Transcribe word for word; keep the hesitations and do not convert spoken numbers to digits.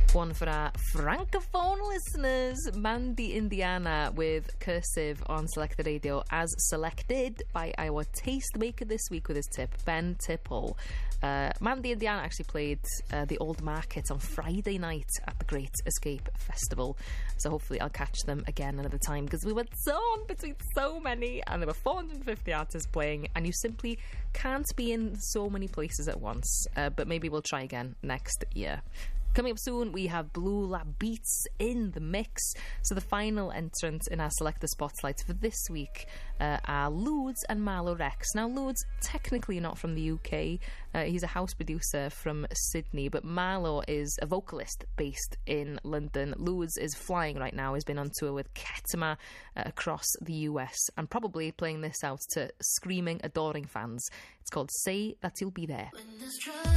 One for our francophone listeners, Mandy Indiana with Cursive on Selected Radio, as selected by our tastemaker this week with his tip, Ben Tipple. Uh, Mandy Indiana actually played uh, the Old Market on Friday night at the Great Escape Festival, so hopefully I'll catch them again another time, because we were torn between so many and there were four hundred fifty artists playing and you simply can't be in so many places at once, uh, but maybe we'll try again next year. Coming up soon, we have Blue Lab Beats in the mix. So the final entrant in our Selector Spotlight for this week uh, are Ludes and Marlo Rex. Now, Ludes, technically not from the U K. Uh, he's a house producer from Sydney, but Marlo is a vocalist based in London. Ludes is flying right now. He's been on tour with Ketama uh, across the U S and probably playing this out to screaming, adoring fans. It's called Say That You'll Be There.